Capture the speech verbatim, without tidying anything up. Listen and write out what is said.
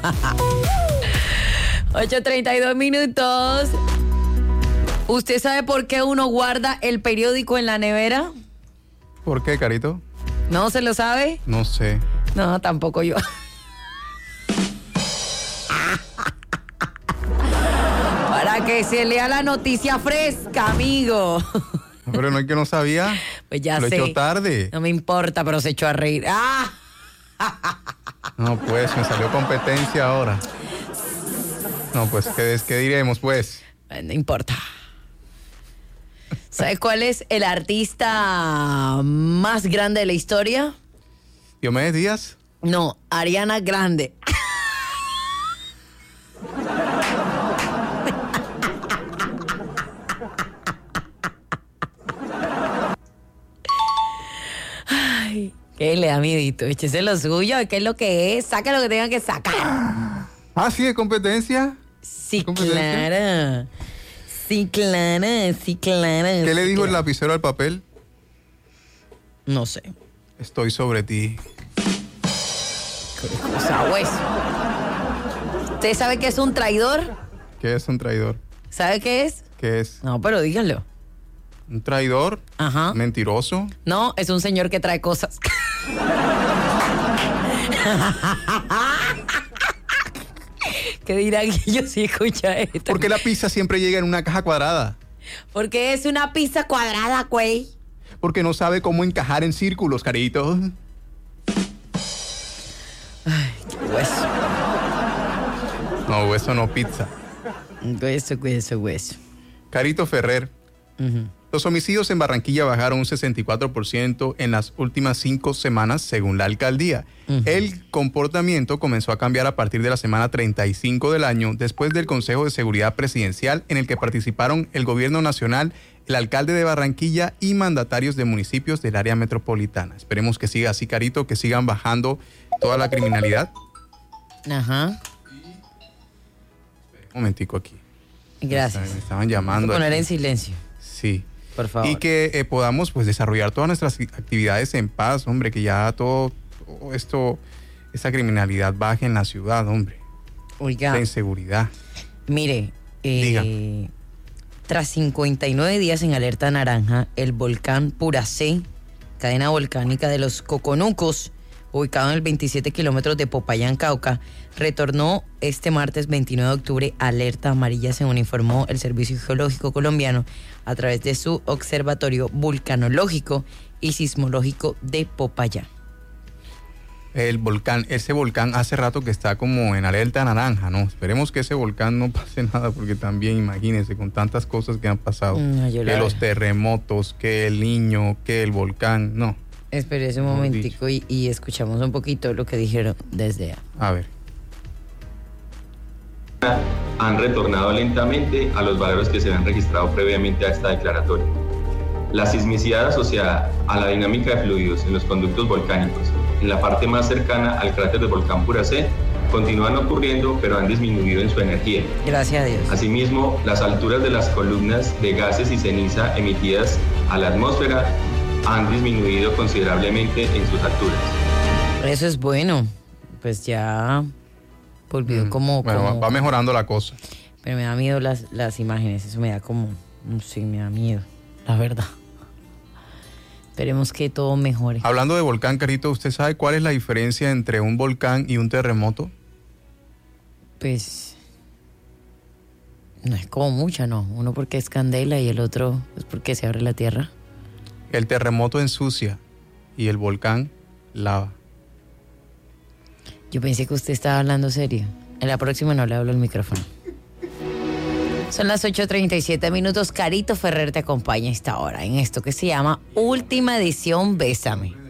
ocho treinta y dos minutos. ¿Usted sabe por qué uno guarda el periódico en la nevera? ¿Por qué, Carito? ¿No se lo sabe? No sé. No, tampoco yo. Para que se lea la noticia fresca, amigo. Pero no es que no sabía. Pues ya Lo sé. echó tarde. No me importa, pero se echó a reír. ¡Ah! No, pues, me salió competencia ahora. No, pues, ¿qué, qué diremos, pues? No importa. ¿Sabes cuál es el artista más grande de la historia? ¿Diomedes Díaz? No, Ariana Grande. Ay, ¿qué le da miedito? Échese lo suyo, ¿qué es lo que es? Saca lo que tengan que sacar. Ah, sí, de competencia. Sí, ¿Competencia? claro. Sí, claro, sí, claro. ¿Qué le sí, dijo el claro. lapicero al papel? No sé. Estoy sobre ti. O sea, hueso. ¿Usted sabe qué es un traidor? ¿Qué es un traidor? ¿Sabe qué es? ¿Qué es? No, pero díganlo. ¿Un traidor? Ajá. ¿Mentiroso? No, es un señor que trae cosas. ¿Qué dirán que yo sí escucha esto? ¿Por qué la pizza siempre llega en una caja cuadrada? Porque es una pizza cuadrada, güey. Porque no sabe cómo encajar en círculos, Carito. Ay, qué hueso. No, hueso no, pizza. Hueso, hueso, hueso. Carito Ferrer. Uh-huh. Los homicidios en Barranquilla bajaron un sesenta y cuatro por ciento en las últimas cinco semanas, según la alcaldía. Uh-huh. El comportamiento comenzó a cambiar a partir de la semana treinta y cinco del año, después del Consejo de Seguridad Presidencial, en el que participaron el Gobierno Nacional, el alcalde de Barranquilla y mandatarios de municipios del área metropolitana. Esperemos que siga así, Carito, que sigan bajando toda la criminalidad. Ajá. Un momentico aquí. Gracias. Me estaban llamando. Voy a poner aquí. en silencio. Sí. Por favor. Y que eh, podamos pues desarrollar todas nuestras actividades en paz, hombre, que ya todo, todo esto, esta criminalidad baje en la ciudad, hombre. Oiga. La inseguridad. Mire, eh, tras cincuenta y nueve días en alerta naranja, el volcán Puracé, cadena volcánica de los Coconucos, ubicado en el veintisiete kilómetros de Popayán, Cauca, retornó este martes veintinueve de octubre a alerta amarilla, según informó el Servicio Geológico Colombiano a través de su Observatorio Vulcanológico y Sismológico de Popayán. El volcán, ese volcán hace rato que está como en alerta naranja, ¿no? Esperemos que ese volcán no pase nada, porque también, imagínense, con tantas cosas que han pasado, No, yo que la los verdad. terremotos, que el niño, que el volcán, no. Espérese un Mejor momentico y, y escuchamos un poquito lo que dijeron desde... A ver. Han retornado lentamente a los valores que se han registrado previamente a esta declaratoria. La sismicidad asociada a la dinámica de fluidos en los conductos volcánicos en la parte más cercana al cráter del volcán Puracé continúan ocurriendo, pero han disminuido en su energía. Gracias a Dios. Asimismo, las alturas de las columnas de gases y ceniza emitidas a la atmósfera han disminuido considerablemente en sus alturas. Eso es bueno. Pues ya volvió Mm, como... Bueno, como- va mejorando la cosa. Pero me da miedo las, las imágenes. Eso me da como... Sí, me da miedo. La verdad. Esperemos que todo mejore. Hablando de volcán, Carito, ¿usted sabe cuál es la diferencia entre un volcán y un terremoto? Pues... No es como mucha, ¿no? Uno porque es candela y el otro es porque se abre la tierra. El terremoto ensucia y el volcán lava. Yo pensé que usted estaba hablando serio. En la próxima no le hablo al micrófono. Son las ocho treinta y siete minutos. Carito Ferrer te acompaña a esta hora en esto que se llama Última Edición Bésame.